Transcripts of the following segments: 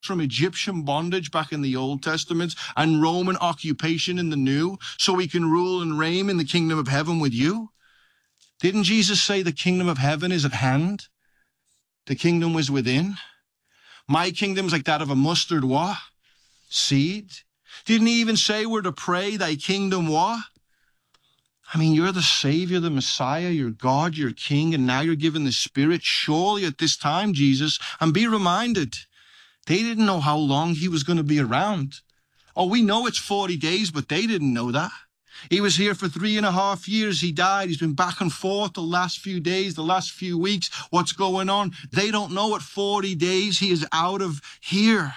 from Egyptian bondage back in the Old Testament and Roman occupation in the New so we can rule and reign in the kingdom of heaven with you? Didn't Jesus say the kingdom of heaven is at hand? The kingdom was within. My kingdom's like that of a mustard what? Seed. Didn't he even say we're to pray thy kingdom what? I mean, you're the Savior, the Messiah, you're God, you're King, and now you're given the Spirit. Surely at this time, Jesus, and be reminded, they didn't know how long he was going to be around. Oh, we know it's 40 days, but they didn't know that. He was here for 3.5 years. He died. He's been back and forth the last few days, the last few weeks. What's going on? They don't know at 40 days he is out of here.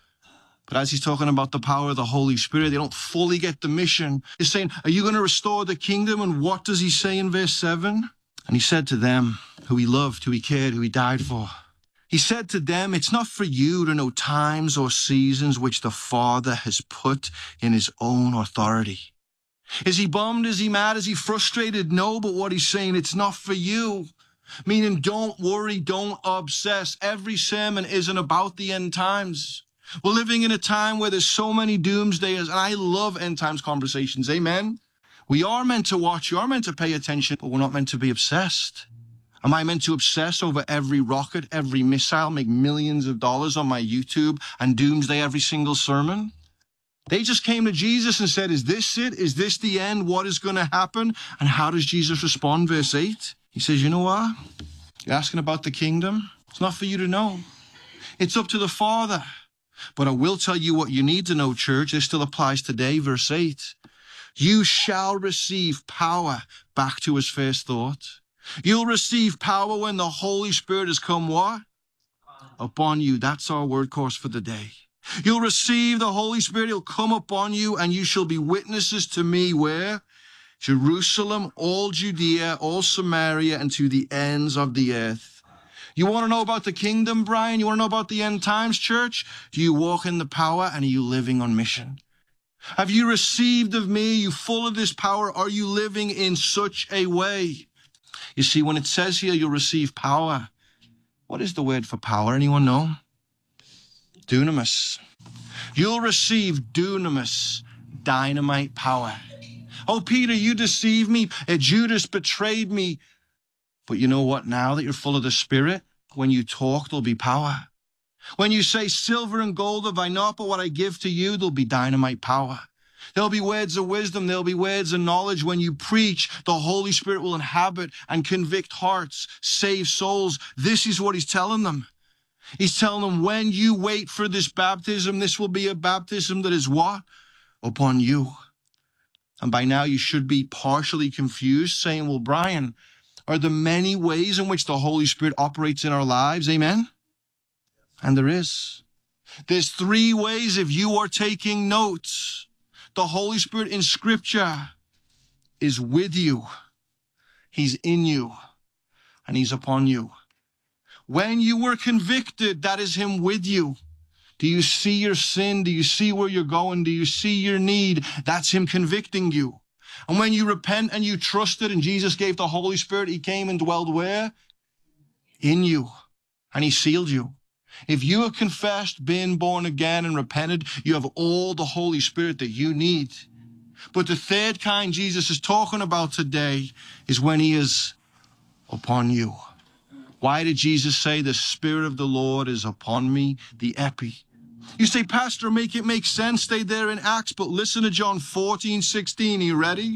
But as he's talking about the power of the Holy Spirit, they don't fully get the mission. He's saying, are you going to restore the kingdom? And what does he say in verse 7? And he said to them, who he loved, who he cared, who he died for. He said to them, it's not for you to know times or seasons which the Father has put in his own authority. Is he bummed? Is he mad? Is he frustrated? No, but what he's saying, it's not for you. Meaning, don't worry, don't obsess. Every sermon isn't about the end times. We're living in a time where there's so many doomsdayers, and I love end times conversations. Amen? We are meant to watch, you are meant to pay attention, but we're not meant to be obsessed. Am I meant to obsess over every rocket, every missile, make millions of dollars on my YouTube and doomsday every single sermon? They just came to Jesus and said, is this it? Is this the end? What is going to happen? And how does Jesus respond? Verse 8, he says, you know what? You're asking about the kingdom? It's not for you to know. It's up to the Father. But I will tell you what you need to know, church. This still applies today. Verse 8, you shall receive power. Back to his first thought. You'll receive power when the Holy Spirit has come what? Upon you. That's our word course for the day. You'll receive the Holy Spirit. He'll come upon you, and you shall be witnesses to me where? Jerusalem, all Judea, all Samaria, and to the ends of the earth. You want to know about the kingdom, Brian? You want to know about the end times, church? Do you walk in the power, and are you living on mission? Have you received of me? Are you full of this power? Are you living in such a way? You see, when it says here you'll receive power, what is the word for power? Anyone know? Dunamis. You'll receive dunamis, dynamite power. Oh, Peter, you deceived me. Judas betrayed me. But you know what? Now that you're full of the Spirit, when you talk, there'll be power. When you say, silver and gold have I not, but what I give to you, there'll be dynamite power. There'll be words of wisdom. There'll be words of knowledge. When you preach, the Holy Spirit will inhabit and convict hearts, save souls. This is what he's telling them. He's telling them, when you wait for this baptism, this will be a baptism that is what? Upon you. And by now you should be partially confused, saying, well, Brian, are there many ways in which the Holy Spirit operates in our lives? Amen? And there is. There's 3 ways if you are taking notes. The Holy Spirit in Scripture is with you. He's in you. And he's upon you. When you were convicted, that is him with you. Do you see your sin? Do you see where you're going? Do you see your need? That's him convicting you. And when you repent and you trusted and Jesus gave the Holy Spirit, he came and dwelled where? In you. And he sealed you. If you have confessed, been born again, and repented, you have all the Holy Spirit that you need. But the third kind Jesus is talking about today is when he is upon you. Why did Jesus say the Spirit of the Lord is upon me? The epi. You say, Pastor, make it make sense. Stay there in Acts, but listen to John 14:16. Are you ready?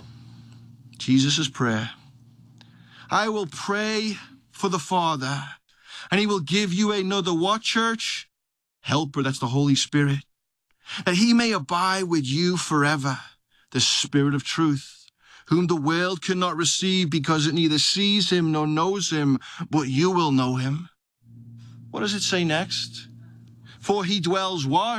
Jesus' prayer. I will pray for the Father, and he will give you another what, church? Helper, that's the Holy Spirit. That he may abide with you forever, the Spirit of truth, whom the world cannot receive because it neither sees him nor knows him, but you will know him. What does it say next? For he dwells what?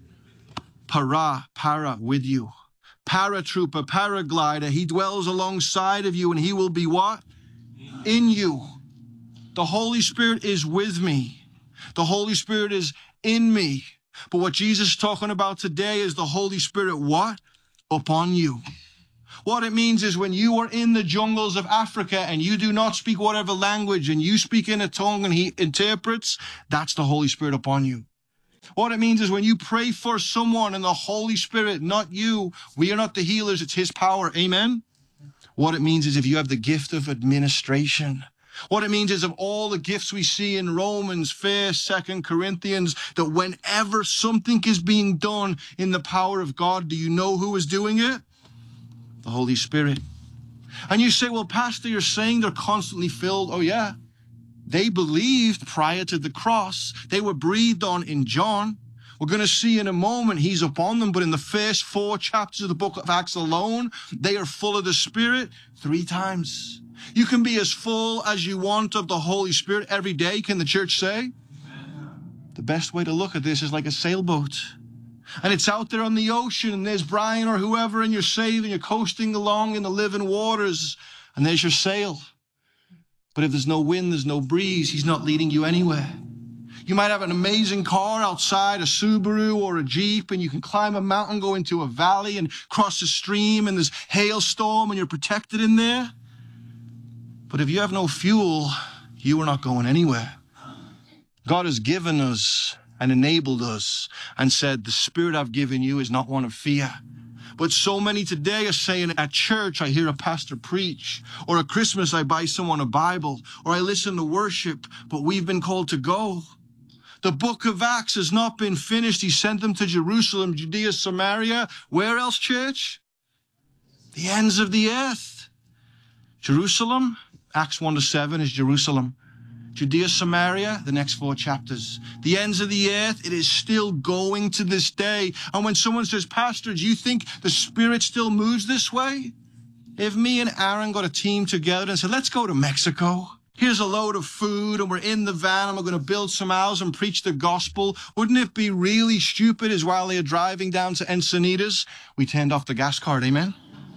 Para, with you. Paratrooper, paraglider, he dwells alongside of you, and he will be what? In you. The Holy Spirit is with me. The Holy Spirit is in me. But what Jesus is talking about today is the Holy Spirit what? Upon you. What it means is when you are in the jungles of Africa and you do not speak whatever language and you speak in a tongue and he interprets, that's the Holy Spirit upon you. What it means is when you pray for someone and the Holy Spirit, not you, we are not the healers, it's his power. Amen? What it means is if you have the gift of administration. What it means is of all the gifts we see in Romans, 1st, 2nd Corinthians, that whenever something is being done in the power of God, do you know who is doing it? The Holy Spirit. And you say, well, Pastor, you're saying they're constantly filled. Oh, yeah. They believed prior to the cross. They were breathed on in John. We're going to see in a moment he's upon them, but in the first 4 chapters of the book of Acts alone, they are full of the Spirit 3 times. You can be as full as you want of the Holy Spirit every day, can the church say? Amen. The best way to look at this is like a sailboat. And it's out there on the ocean, and there's Brian or whoever, and you're saved, and you're coasting along in the living waters, and there's your sail. But if there's no wind, there's no breeze, he's not leading you anywhere. You might have an amazing car outside, a Subaru or a Jeep, and you can climb a mountain, go into a valley, and cross a stream, and there's hailstorm, and you're protected in there. But if you have no fuel, you are not going anywhere. God has given us and enabled us and said, the Spirit I've given you is not one of fear. But so many today are saying, at church, I hear a pastor preach, or at Christmas, I buy someone a Bible, or I listen to worship, but we've been called to go. The book of Acts has not been finished. He sent them to Jerusalem, Judea, Samaria. Where else, church? The ends of the earth. Jerusalem, Acts 1-7 is Jerusalem. Judea, Samaria, the next 4 chapters. The ends of the earth, it is still going to this day. And when someone says, Pastor, do you think the Spirit still moves this way? If me and Aaron got a team together and said, let's go to Mexico. Here's a load of food, and we're in the van, and we're going to build some houses and preach the gospel. Wouldn't it be really stupid as while they're driving down to Encinitas, we turned off the gas card, amen?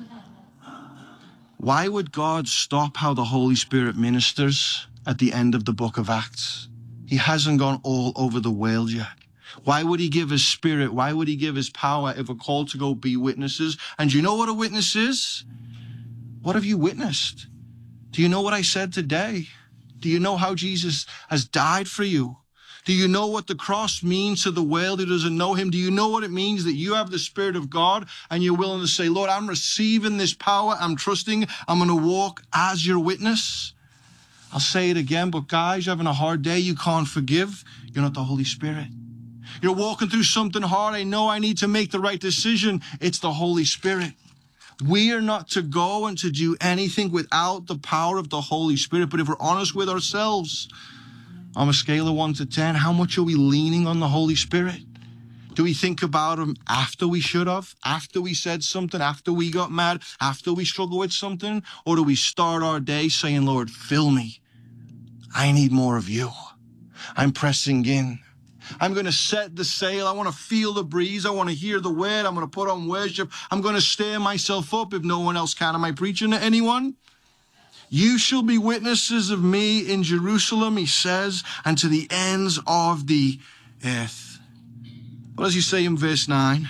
Why would God stop how the Holy Spirit ministers at the end of the book of Acts? He hasn't gone all over the world yet. Why would he give his Spirit? Why would he give his power if we're called to go be witnesses? And do you know what a witness is? What have you witnessed? Do you know what I said today? Do you know how Jesus has died for you? Do you know what the cross means to the world who doesn't know him? Do you know what it means that you have the Spirit of God and you're willing to say, Lord, I'm receiving this power. I'm trusting. I'm going to walk as your witness. I'll say it again, but guys, you're having a hard day. You can't forgive. You're not the Holy Spirit. You're walking through something hard. I know I need to make the right decision. It's the Holy Spirit. We are not to go and to do anything without the power of the Holy Spirit. But if we're honest with ourselves, on a scale of 1 to 10, how much are we leaning on the Holy Spirit? Do we think about him after we should have? After we said something? After we got mad? After we struggle with something? Or do we start our day saying, Lord, fill me. I need more of you. I'm pressing in. I'm going to set the sail. I want to feel the breeze. I want to hear the word. I'm going to put on worship. I'm going to stir myself up if no one else can. Am I preaching to anyone? You shall be witnesses of me in Jerusalem, he says, and to the ends of the earth. What does he say in verse 9?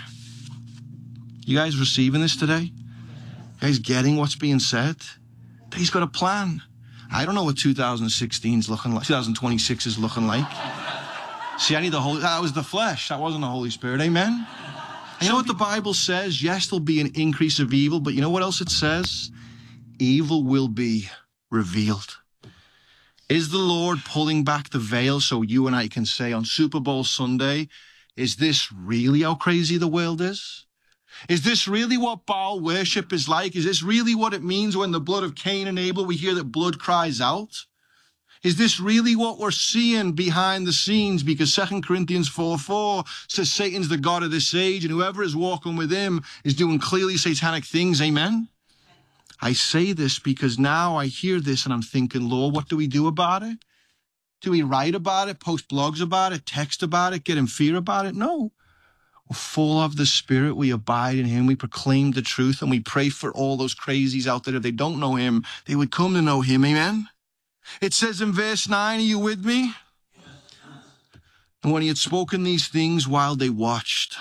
You guys receiving this today? You guys getting what's being said? He's got a plan. I don't know what 2016 is looking like. 2026 is looking like. See, I need the Holy... That was the flesh. That wasn't the Holy Spirit. Amen? And you know what the Bible says? Yes, there'll be an increase of evil, but you know what else it says? Evil will be revealed. Is the Lord pulling back the veil so you and I can say on Super Bowl Sunday, is this really how crazy the world is? Is this really what Baal worship is like? Is this really what it means when the blood of Cain and Abel, we hear that blood cries out? Is this really what we're seeing behind the scenes? Because 2 Corinthians 4:4 says Satan's the god of this age, and whoever is walking with him is doing clearly satanic things. Amen? I say this because now I hear this and I'm thinking, Lord, what do we do about it? Do we write about it, post blogs about it, text about it, get in fear about it? No. We're full of the Spirit. We abide in him. We proclaim the truth, and we pray for all those crazies out there. If they don't know him, they would come to know him. Amen? It says in verse 9, are you with me? And when he had spoken these things while they watched,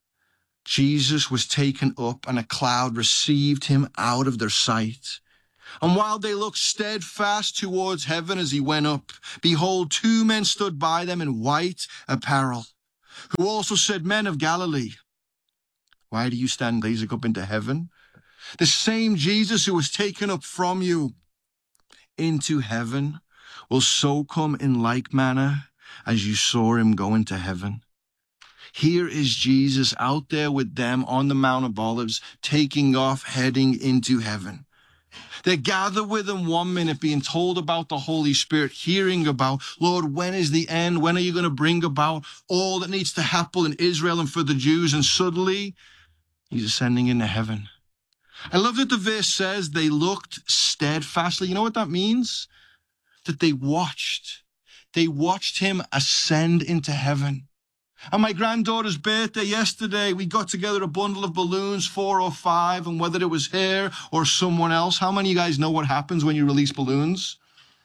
Jesus was taken up, and a cloud received him out of their sight. And while they looked steadfast towards heaven as he went up, behold, 2 men stood by them in white apparel, who also said, Men of Galilee, why do you stand gazing up into heaven? The same Jesus who was taken up from you into heaven will so come in like manner as you saw him go into heaven. Here is Jesus out there with them on the Mount of Olives, taking off, heading into heaven. They're gathered with him 1 minute, being told about the Holy Spirit, hearing about, Lord, when is the end? When are you going to bring about all that needs to happen in Israel and for the Jews? And suddenly, he's ascending into heaven. I love that the verse says they looked steadfastly. You know what that means? That they watched. They watched him ascend into heaven. On my granddaughter's birthday yesterday, we got together a bundle of balloons, 4 or 5, and whether it was her or someone else, how many of you guys know what happens when you release balloons?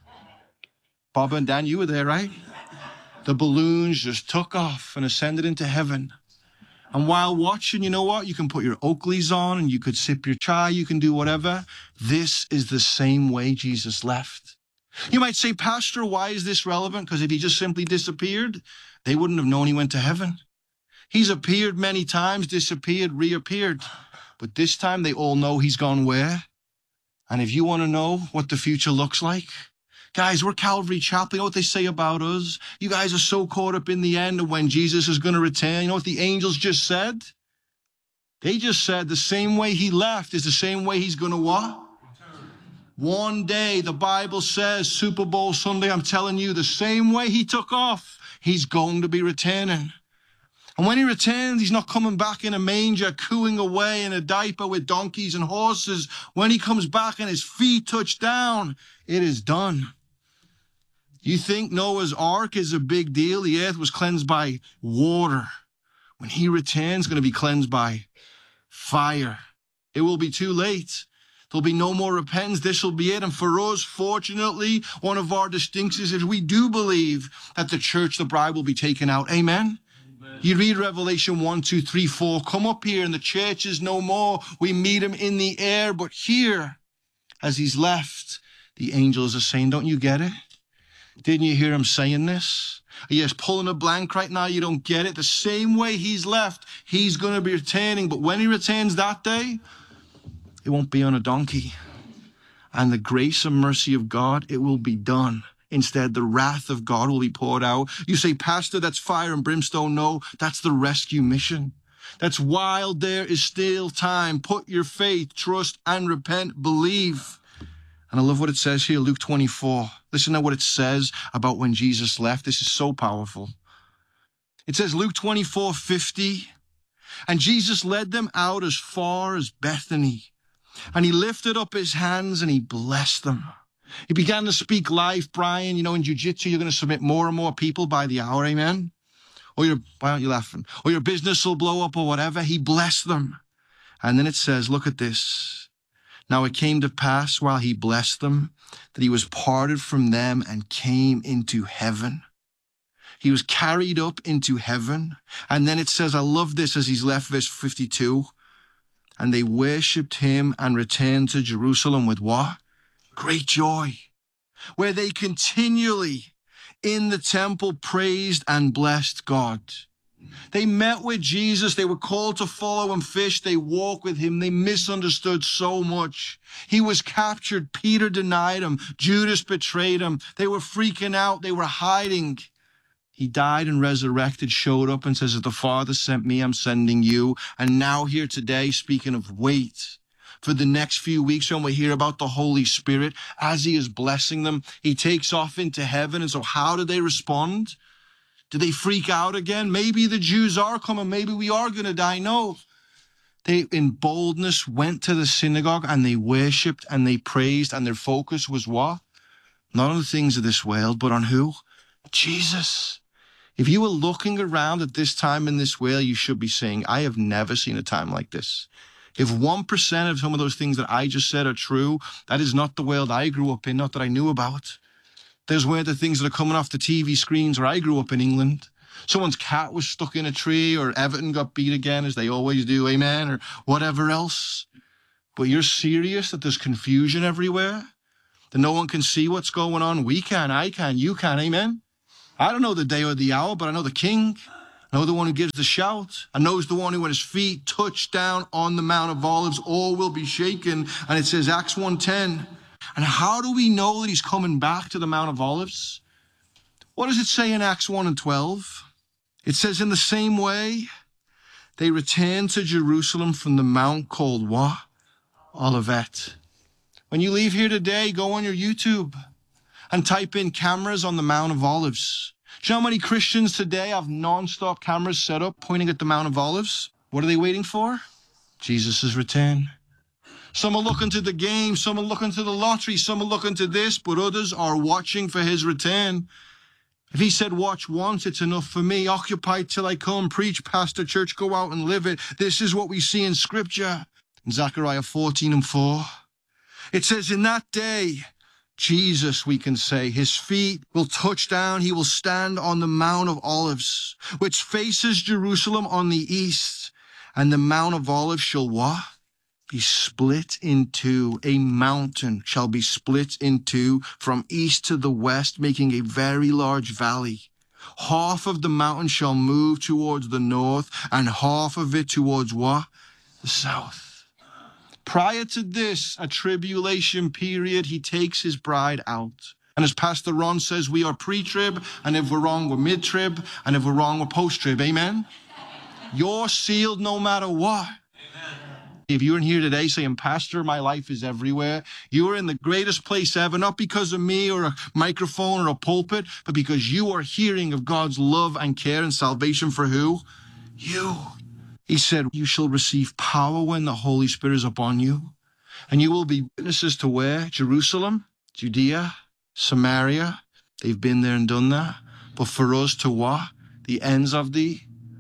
Bob and Dan, you were there, right? The balloons just took off and ascended into heaven. And while watching, you know what? You can put your Oakleys on and you could sip your chai, you can do whatever. This is the same way Jesus left. You might say, Pastor, why is this relevant? Because if he just simply disappeared, they wouldn't have known he went to heaven. He's appeared many times, disappeared, reappeared. But this time they all know he's gone where? And if you want to know what the future looks like, guys, we're Calvary Chapel. You know what they say about us? You guys are so caught up in the end of when Jesus is going to return. You know what the angels just said? They just said the same way he left is the same way he's going to what? One day, the Bible says, Super Bowl Sunday, I'm telling you, the same way he took off, he's going to be returning. And when he returns, he's not coming back in a manger, cooing away in a diaper with donkeys and horses. When he comes back and his feet touch down, it is done. You think Noah's Ark is a big deal? The earth was cleansed by water. When he returns, it's going to be cleansed by fire. It will be too late. There'll be no more repentance. This will be it. And for us, fortunately, one of our distinctions is we do believe that the church, the bride, will be taken out. Amen? Amen. You read Revelation 1, 2, 3, 4. Come up here and the church is no more. We meet him in the air. But here, as he's left, the angels are saying, don't you get it? Didn't you hear him saying this? Are you just pulling a blank right now? You don't get it? The same way he's left, he's going to be returning. But when he returns that day, it won't be on a donkey. And the grace and mercy of God, it will be done. Instead, the wrath of God will be poured out. You say, Pastor, that's fire and brimstone. No, that's the rescue mission. That's while there is still time. Put your faith, trust, and repent. Believe. And I love what it says here, Luke 24. Listen to what it says about when Jesus left. This is so powerful. It says, Luke 24:50, and Jesus led them out as far as Bethany. And he lifted up his hands and he blessed them. He began to speak life. Brian, you know, in jiu-jitsu, you're going to submit more and more people by the hour, amen? Why aren't you laughing? Or your business will blow up or whatever. He blessed them. And then it says, look at this. Now it came to pass while he blessed them that he was parted from them and came into heaven. He was carried up into heaven. And then it says, I love this as he's left, verse 52. And they worshipped him and returned to Jerusalem with what? Great joy. Where they continually in the temple praised and blessed God. They met with Jesus. They were called to follow him, fish. They walked with him. They misunderstood so much. He was captured. Peter denied him. Judas betrayed him. They were freaking out. They were hiding. He died and resurrected, showed up and says, if the Father sent me, I'm sending you. And now here today, speaking of wait, for the next few weeks when we hear about the Holy Spirit, as he is blessing them, he takes off into heaven. And so how do they respond? Do they freak out again? Maybe the Jews are coming. Maybe we are going to die. No. They, in boldness, went to the synagogue and they worshipped and they praised. And their focus was what? Not on the things of this world, but on who? Jesus. If you were looking around at this time in this world, you should be saying, I have never seen a time like this. If 1% of some of those things that I just said are true, that is not the world I grew up in, not that I knew about. Those weren't the things that are coming off the TV screens where I grew up in England. Someone's cat was stuck in a tree, or Everton got beat again, as they always do, amen, or whatever else. But you're serious that there's confusion everywhere? That no one can see what's going on? We can, I can, you can, amen? I don't know the day or the hour, but I know the King. I know the one who gives the shout. I know the one who, when his feet touch down on the Mount of Olives, all will be shaken. And it says Acts 1:10. And how do we know that he's coming back to the Mount of Olives? What does it say in Acts 1:12? It says, in the same way, they returned to Jerusalem from the mount called what? Olivet. When you leave here today, go on your YouTube and type in cameras on the Mount of Olives. Do you know how many Christians today have non-stop cameras set up pointing at the Mount of Olives? What are they waiting for? Jesus' return. Some are looking to the game, some are looking to the lottery, some are looking to this, but others are watching for his return. If he said, watch once, it's enough for me. Occupy till I come, preach, pastor, church, go out and live it. This is what we see in Scripture. In Zechariah 14:4, it says, in that day, Jesus, we can say, his feet will touch down. He will stand on the Mount of Olives, which faces Jerusalem on the east. And the Mount of Olives shall what? Be split in two. A mountain shall be split in two from east to the west, making a very large valley. Half of the mountain shall move towards the north, and half of it towards what? The south. Prior to this, a tribulation period, he takes his bride out. And as Pastor Ron says, we are pre-trib, and if we're wrong, we're mid-trib, and if we're wrong, we're post-trib. Amen? You're sealed no matter what. If you're in here today saying, Pastor, my life is everywhere, you are in the greatest place ever, not because of me or a microphone or a pulpit, but because you are hearing of God's love and care and salvation for who? You. He said, you shall receive power when the Holy Spirit is upon you, and you will be witnesses to where? Jerusalem, Judea, Samaria. They've been there and done that. But for us to what? The ends of the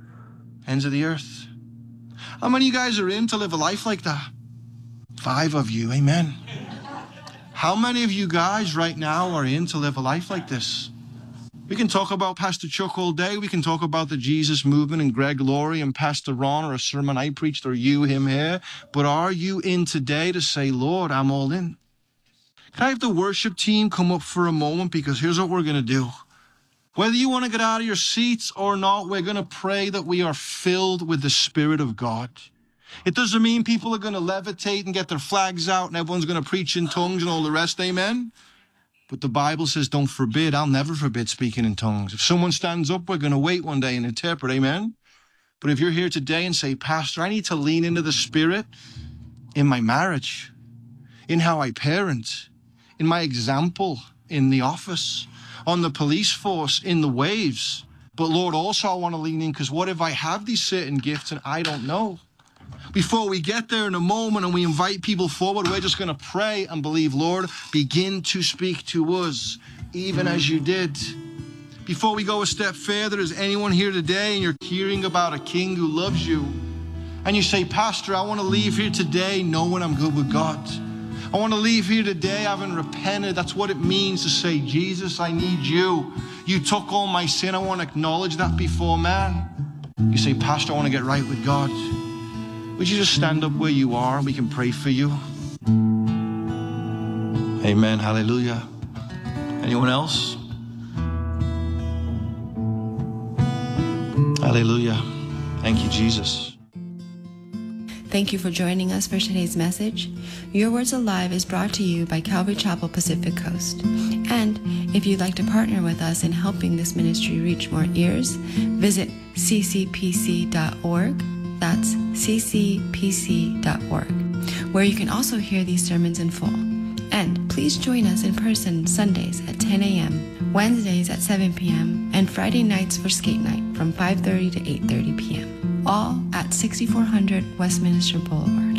earth. How many of you guys are in to live a life like that? 5 of you, amen. How many of you guys right now are in to live a life like this? We can talk about Pastor Chuck all day. We can talk about the Jesus movement and Greg Laurie and Pastor Ron or a sermon I preached or you, him here. But are you in today to say, Lord, I'm all in? Can I have the worship team come up for a moment? Because here's what we're going to do. Whether you want to get out of your seats or not, we're going to pray that we are filled with the Spirit of God. It doesn't mean people are going to levitate and get their flags out and everyone's going to preach in tongues and all the rest, amen? But the Bible says don't forbid. I'll never forbid speaking in tongues. If someone stands up, we're going to wait one day and interpret, amen? But if you're here today and say, Pastor, I need to lean into the Spirit in my marriage, in how I parent, in my example, in the office, on the police force, in the waves. But Lord, also I want to lean in because what if I have these certain gifts and I don't know? Before we get there in a moment and we invite people forward, we're just going to pray and believe, Lord, begin to speak to us, even as you did. Before we go a step further, is anyone here today and you're hearing about a king who loves you? And you say, Pastor, I want to leave here today knowing I'm good with God. I want to leave here today having repented. That's what it means to say, Jesus, I need you. You took all my sin. I want to acknowledge that before man. You say, Pastor, I want to get right with God. Would you just stand up where you are and we can pray for you? Amen. Hallelujah. Anyone else? Hallelujah. Thank you, Jesus. Thank you for joining us for today's message. Your Words Alive is brought to you by Calvary Chapel Pacific Coast. And if you'd like to partner with us in helping this ministry reach more ears, visit ccpc.org. That's ccpc.org, where you can also hear these sermons in full. And please join us in person Sundays at 10 a.m., Wednesdays at 7 p.m., and Friday nights for skate night from 5:30 to 8:30 p.m., all at 6400 Westminster Boulevard.